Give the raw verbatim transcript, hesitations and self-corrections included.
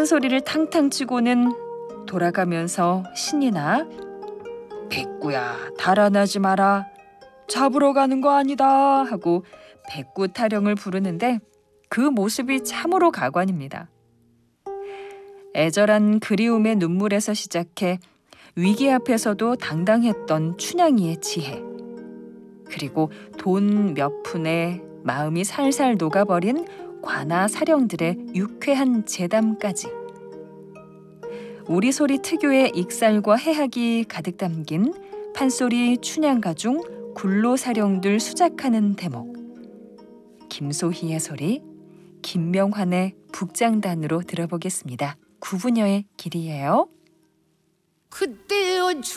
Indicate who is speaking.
Speaker 1: 큰 소리를 탕탕 치고는 돌아가면서 신이나 백구야 달아나지 마라, 잡으러 가는 거 아니다 하고 백구 타령을 부르는데 그 모습이 참으로 가관입니다. 애절한 그리움의 눈물에서 시작해 위기 앞에서도 당당했던 춘향이의 지혜, 그리고 돈 몇 푼에 마음이 살살 녹아버린 관아 사령들의 유쾌한 재담까지, 우리소리 특유의 익살과 해학이 가득 담긴 판소리 춘향가 중 굴로사령들 수작하는 대목, 김소희의 소리, 김명환의 북장단으로 들어보겠습니다. 구부녀의 길이에요.
Speaker 2: 그때여